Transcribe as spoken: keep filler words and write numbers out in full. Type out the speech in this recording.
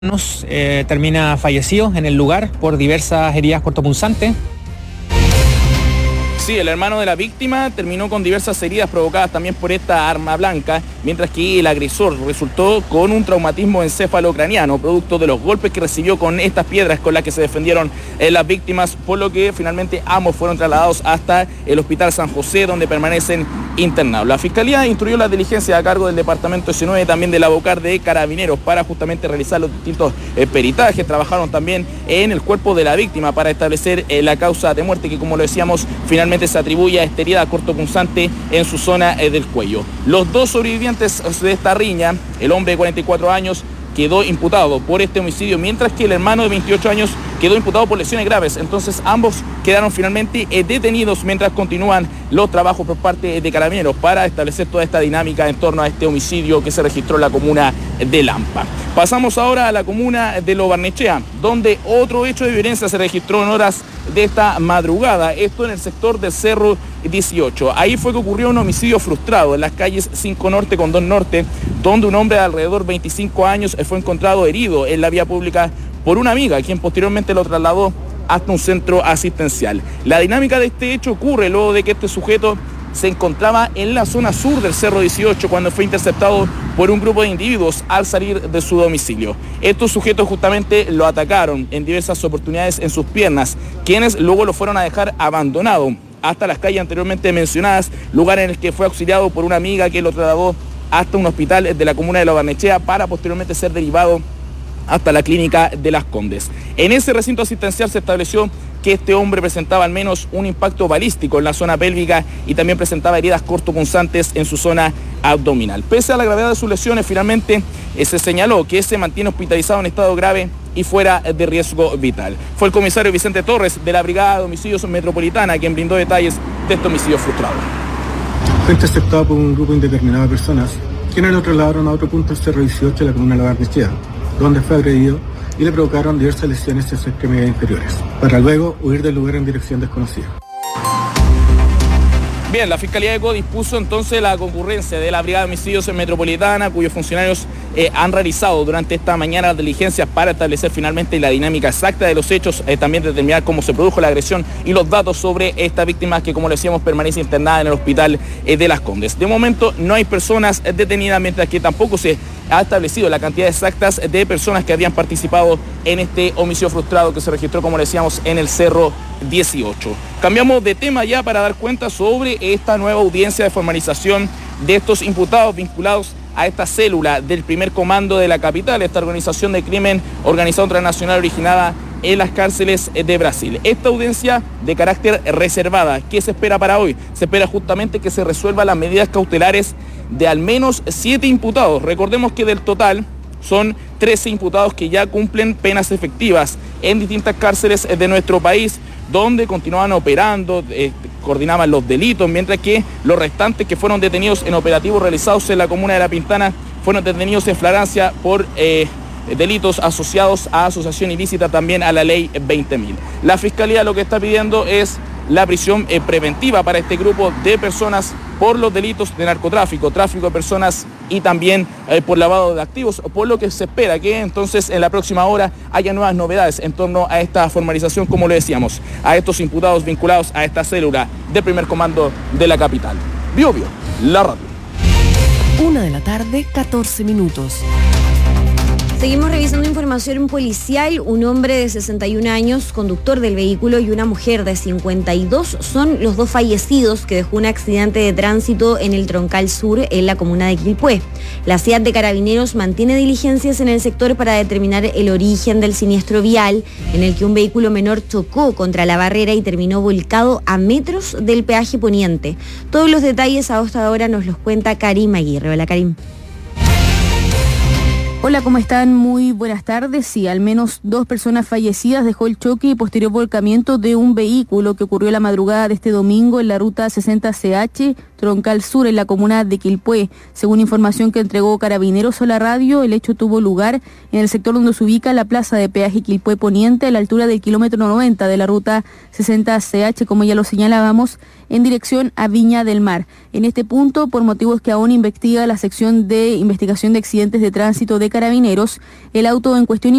Eh, termina fallecido en el lugar por diversas heridas cortopunzantes. Sí, el hermano de la víctima terminó con diversas heridas provocadas también por esta arma blanca, mientras que el agresor resultó con un traumatismo encefalocraniano, producto de los golpes que recibió con estas piedras con las que se defendieron eh, las víctimas, por lo que finalmente ambos fueron trasladados hasta el Hospital San José, donde permanecen internados. La Fiscalía instruyó la diligencia a cargo del Departamento diecinueve, también de la Bocar de Carabineros, para justamente realizar los distintos eh, peritajes. Trabajaron también en el cuerpo de la víctima para establecer eh, la causa de muerte, que, como lo decíamos, finalmente se atribuye a esta herida cortopunzante en su zona eh, del cuello. Los dos sobrevivientes de esta riña, el hombre de cuarenta y cuatro años, quedó imputado por este homicidio, mientras que el hermano de veintiocho años quedó imputado por lesiones graves. Entonces ambos quedaron finalmente eh, detenidos mientras continúan los trabajos por parte de Carabineros para establecer toda esta dinámica en torno a este homicidio que se registró en la comuna de Lampa. Pasamos ahora a la comuna de Lo Barnechea, donde otro hecho de violencia se registró en horas de esta madrugada, esto en el sector del Cerro dieciocho. Ahí fue que ocurrió un homicidio frustrado en las calles cinco Norte con dos Norte, donde un hombre de alrededor veinticinco años fue encontrado herido en la vía pública por una amiga, quien posteriormente lo trasladó hasta un centro asistencial. La dinámica de este hecho ocurre luego de que este sujeto se encontraba en la zona sur del Cerro dieciocho cuando fue interceptado por un grupo de individuos al salir de su domicilio. Estos sujetos justamente lo atacaron en diversas oportunidades en sus piernas, quienes luego lo fueron a dejar abandonado hasta las calles anteriormente mencionadas, lugar en el que fue auxiliado por una amiga que lo trasladó hasta un hospital de la comuna de Lo Barnechea para posteriormente ser derivado hasta la clínica de Las Condes. En ese recinto asistencial se estableció que este hombre presentaba al menos un impacto balístico en la zona pélvica y también presentaba heridas cortopunzantes en su zona abdominal. Pese a la gravedad de sus lesiones, finalmente eh, se señaló que se mantiene hospitalizado en estado grave y fuera de riesgo vital. Fue el comisario Vicente Torres de la Brigada de Homicidios Metropolitana quien brindó detalles de este homicidio frustrado. Fue interceptado por un grupo indeterminado de personas, quienes lo trasladaron a otro punto del Cerro dieciocho de la comuna de La Barnechea, donde fue agredido y le provocaron diversas lesiones en sus extremidades inferiores, para luego huir del lugar en dirección desconocida. Bien, la Fiscalía de Eco dispuso entonces la concurrencia de la Brigada de Homicidios Metropolitana, cuyos funcionarios eh, han realizado durante esta mañana las diligencias para establecer finalmente la dinámica exacta de los hechos, eh, también determinar cómo se produjo la agresión y los datos sobre esta víctima que, como le decíamos, permanece internada en el hospital eh, de Las Condes. De momento no hay personas eh, detenidas, mientras que tampoco se ha establecido la cantidad exactas de personas que habían participado en este homicidio frustrado que se registró, como le decíamos, en el Cerro dieciocho. Cambiamos de tema ya para dar cuenta sobre esta nueva audiencia de formalización de estos imputados vinculados a esta célula del primer comando de la capital, esta organización de crimen organizado transnacional originada en las cárceles de Brasil. Esta audiencia de carácter reservada, ¿qué se espera para hoy? Se espera justamente que se resuelvan las medidas cautelares de al menos siete imputados. Recordemos que del total son trece imputados que ya cumplen penas efectivas en distintas cárceles de nuestro país, donde continuaban operando, eh, coordinaban los delitos, mientras que los restantes que fueron detenidos en operativos realizados en la comuna de La Pintana fueron detenidos en flagrancia por eh, delitos asociados a asociación ilícita, también a la ley veinte mil. La Fiscalía lo que está pidiendo es la prisión eh, preventiva para este grupo de personas por los delitos de narcotráfico, tráfico de personas y también eh, por lavado de activos, por lo que se espera que entonces en la próxima hora haya nuevas novedades en torno a esta formalización, como le decíamos, a estos imputados vinculados a esta célula de primer comando de la capital. Bio Bio, la radio. Una de la tarde, catorce minutos. Seguimos revisando información policial. Un hombre de sesenta y un años, conductor del vehículo, y una mujer de cincuenta y dos son los dos fallecidos que dejó un accidente de tránsito en el Troncal Sur, en la comuna de Quilpué. La C I A T de Carabineros mantiene diligencias en el sector para determinar el origen del siniestro vial, en el que un vehículo menor chocó contra la barrera y terminó volcado a metros del peaje poniente. Todos los detalles a esta hora nos los cuenta Karim Aguirre. Hola, Karim. Hola, ¿cómo están? Muy buenas tardes. Sí, al menos dos personas fallecidas dejó el choque y posterior volcamiento de un vehículo que ocurrió la madrugada de este domingo en la ruta sesenta C H, Troncal Sur en la comuna de Quilpué. Según información que entregó Carabineros a la radio, el hecho tuvo lugar en el sector donde se ubica la plaza de peaje Quilpué Poniente, a la altura del kilómetro noventa de la ruta sesenta C H, como ya lo señalábamos, en dirección a Viña del Mar. En este punto, por motivos que aún investiga la sección de investigación de accidentes de tránsito de Carabineros, el auto en cuestión